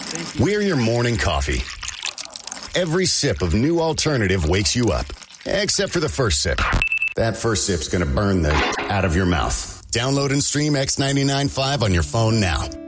We're your morning coffee. Every sip of New Alternative wakes you up. Except for the first sip. That first sip's going to burn the out of your mouth. Download and stream X99.5 on your phone now.